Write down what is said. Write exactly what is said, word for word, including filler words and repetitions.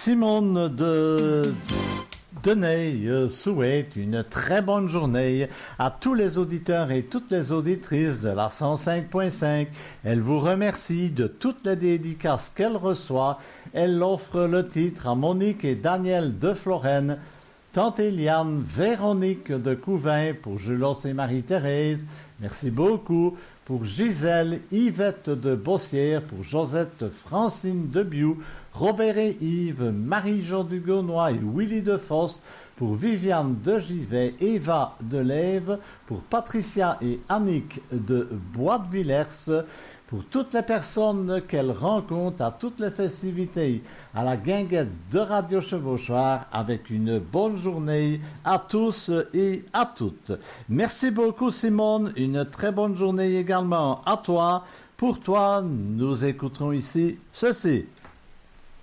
Simone de Denay souhaite une très bonne journée à tous les auditeurs et toutes les auditrices de la cent cinq point cinq. Elle vous remercie de toutes les dédicaces qu'elle reçoit. Elle offre le titre à Monique et Daniel de Florenne, Tante Eliane, Véronique de Couvin, pour Julos et Marie-Thérèse. Merci beaucoup. Pour Gisèle, Yvette de Bossière, pour Josette Francine de Biou, Robert et Yves, Marie-Jo du Gaunois et Willy de Fosse, pour Viviane de Givet, Eva de Lève, pour Patricia et Annick de Bois de Villers, pour toutes les personnes qu'elle rencontre à toutes les festivités à la guinguette de Radio Chevauchoir, avec une bonne journée à tous et à toutes. Merci beaucoup Simone, une très bonne journée également à toi. Pour toi, nous écouterons ici ceci.